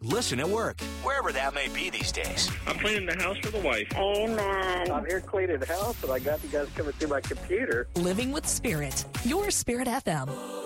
Listen at work, wherever that may be these days. I'm cleaning the house for the wife. Amen. I'm here cleaning the house, and I got you guys coming through my computer. Living with Spirit, your Spirit FM.